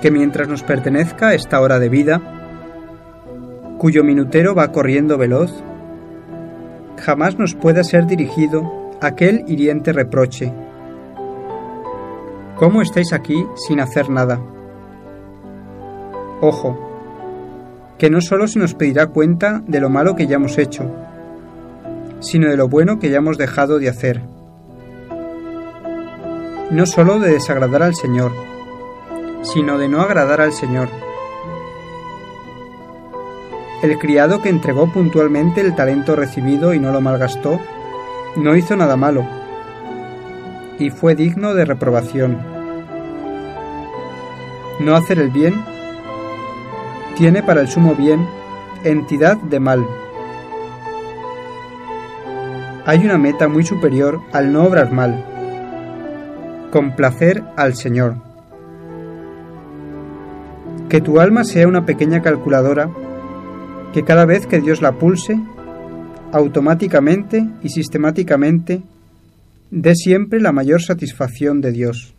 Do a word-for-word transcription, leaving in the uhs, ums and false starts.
que mientras nos pertenezca esta hora de vida, cuyo minutero va corriendo veloz, jamás nos pueda ser dirigido aquel hiriente reproche: ¿cómo estáis aquí sin hacer nada? Ojo, que no solo se nos pedirá cuenta de lo malo que ya hemos hecho, sino de lo bueno que ya hemos dejado de hacer. No solo de desagradar al Señor, sino de no agradar al Señor. El criado que entregó puntualmente el talento recibido y no lo malgastó, no hizo nada malo, y fue digno de reprobación. No hacer el bien tiene para el sumo bien entidad de mal. Hay una meta muy superior al no obrar mal: complacer al Señor. Que tu alma sea una pequeña calculadora que cada vez que Dios la pulse, automáticamente y sistemáticamente dé siempre la mayor satisfacción de Dios.